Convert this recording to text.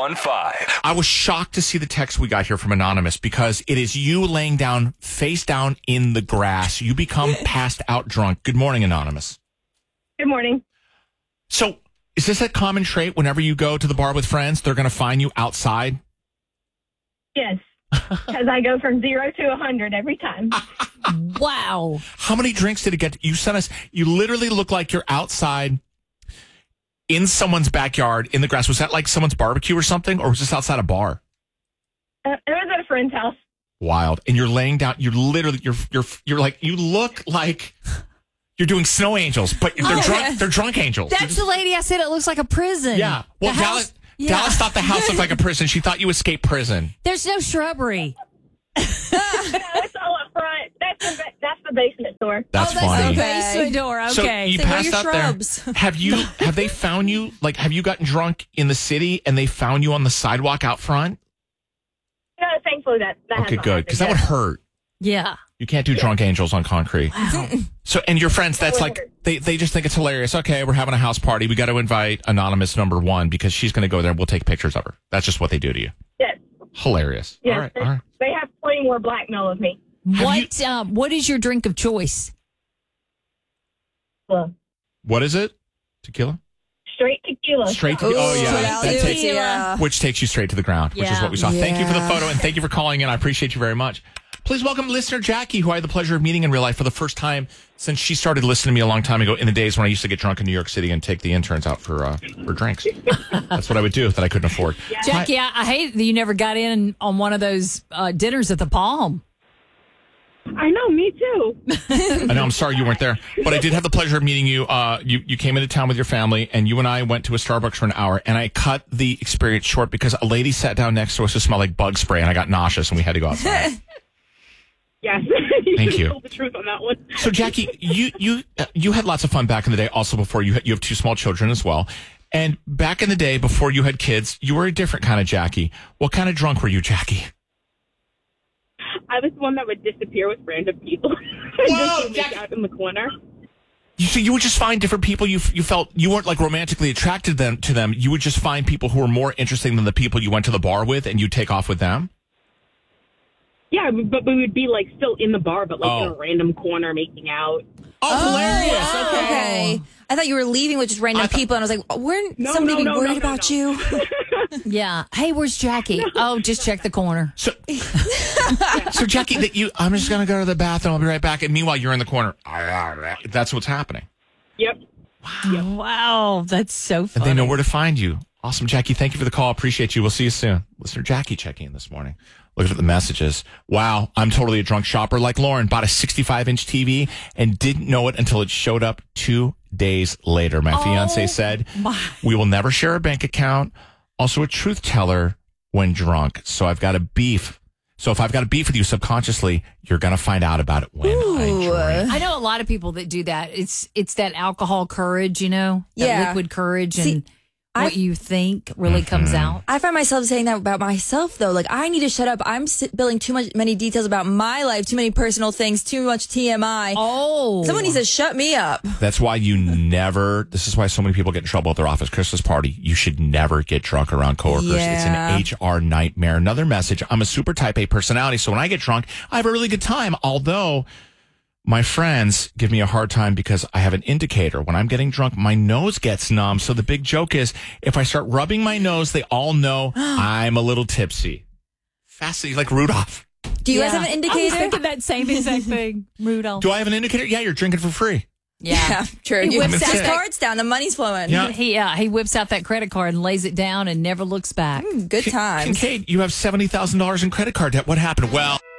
1015. I was shocked to see the text we got here from Anonymous because it is you laying down, face down in the grass. You become passed out drunk. Good morning, Anonymous. Good morning. So is this a common trait whenever you go to the bar with friends, they're going to find you outside? Yes, because I go from 0 to 100 every time. Wow. How many drinks did it get? You sent us, you literally look like you're outside in someone's backyard in the grass. Was that like someone's barbecue or something? Or was this outside a bar? It was at a friend's house. Wild. And you're laying down, you're literally, you're like, you look like you're doing snow angels, but they're drunk, they're drunk angels. That's the lady I said it looks like a prison. Yeah. Well, Dallas thought the house looked like a prison. She thought you escaped prison. There's no shrubbery. No, it's all up front. That's the basement door. That's That's funny. the basement door. Okay. So you So where are passed your out shrubs? there. Have they found you? Like, have you gotten drunk in the city and they found you on the sidewalk out front? No, thankfully that Okay, has good. Because that would hurt. Yeah. You can't do drunk angels on concrete. Wow. So, and your friends, that's like, they just think it's hilarious. Okay, we're having a house party. We got to invite Anonymous number 1 because she's going to go there and we'll take pictures of her. That's just what they do to you. Yes. Hilarious. Yes. All right. They have plenty more blackmail of me. What is your drink of choice? Well, What is it? Tequila? straight tequila. Straight tequila. Oh, yeah. That takes, Tequila. which takes you straight to the ground, which is Yeah. what we saw. Thank you for the Yeah. photo and thank you for calling in. I appreciate you very much. Please welcome listener Jackie, who I had the pleasure of meeting in real life for the first time since she started listening to me a long time ago in the days when I used to get drunk in New York City and take the interns out for drinks. That's what I would do that I couldn't afford. Jackie, I hate that you never got in on one of those dinners at the Palm. I know, me too. I know, I'm sorry you weren't there, but I did have the pleasure of meeting you. You came into town with your family, and you and I went to a Starbucks for an hour, and I cut the experience short because a lady sat down next to us who smelled like bug spray, and I got nauseous, and we had to go outside. Yes. Thank you. Told the truth on that one. So, Jackie, you had lots of fun back in the day. Also, before you have 2 small children as well, and back in the day before you had kids, you were a different kind of Jackie. What kind of drunk were you, Jackie? I was the one that would disappear with random people. Whoa, and just out in the corner. So you would just find different people you felt you weren't like romantically attracted to them. You would just find people who were more interesting than the people you went to the bar with, and you'd take off with them. Yeah, but we would be like still in the bar, but like in Oh. a random corner making out. Oh, hilarious! Okay. I thought you were leaving with just random people, and I was like, "We're somebody no, worried no, about no. you." Yeah. Hey, where's Jackie? Oh, just check the corner. So, so Jackie, I'm just gonna go to the bathroom. I'll be right back. And meanwhile, you're in the corner. That's what's happening. Yep. Wow, that's so funny. And they know where to find you. Awesome, Jackie. Thank you for the call. Appreciate you. We'll see you soon. Listener Jackie checking in this morning. Looking at the messages. Wow, I'm totally a drunk shopper like Lauren. Bought a 65-inch TV and didn't know it until it showed up 2 days later. My fiance said, we will never share a bank account. Also a truth teller when drunk. So I've got a beef. So if I've got a beef with you subconsciously, you're going to find out about it when I drink. I know a lot of people that do that. It's that alcohol courage, that Yeah. liquid courage, See, and what you think really comes out. I find myself saying that about myself, though. Like, I need to shut up. I'm spilling many details about my life, too many personal things, too much TMI. Oh. Someone needs to shut me up. That's why this is why so many people get in trouble at their office Christmas party. You should never get drunk around coworkers. Yeah. It's an HR nightmare. Another message. I'm a super type A personality. So when I get drunk, I have a really good time. Although my friends give me a hard time because I have an indicator. When I'm getting drunk, my nose gets numb. So the big joke is if I start rubbing my nose, they all know I'm a little tipsy. Fascinating, like Rudolph. Do you guys have an I was indicator? thinking that same exact thing, Rudolph. Do I have an indicator? Yeah, you're drinking for free. Yeah, true. He You whips set out- cards down. The money's flowing. Yeah. He whips out that credit card and lays it down and never looks back. Good times. Kincaid, you have $70,000 in credit card debt. What happened? Well...